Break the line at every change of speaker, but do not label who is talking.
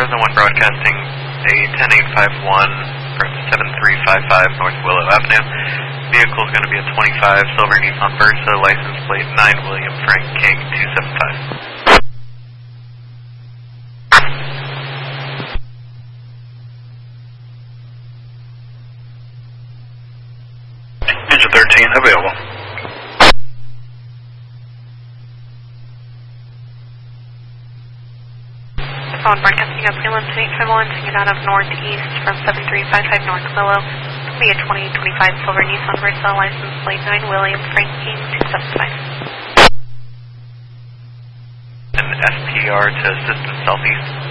2001 broadcasting a 10851 for 7355 North Willow Avenue. Vehicle is going to be a 25 silver Nissan Versa, license plate 9 William Frank King 275.
Engine 13 available.
Phone broadcasting up Freeland 851, taking out of northeast from 7355 North Willow. It'll be a 2025 silver Nissan Versa, license plate 9 William Frank King 275.
An SPR to assistance southeast.